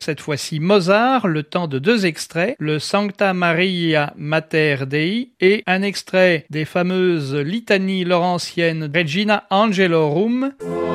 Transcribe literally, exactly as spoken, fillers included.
cette fois-ci Mozart, le temps de deux extraits, le Sancta Maria Mater Dei et un extrait des fameuses litanies laurentiennes Regina Angelorum.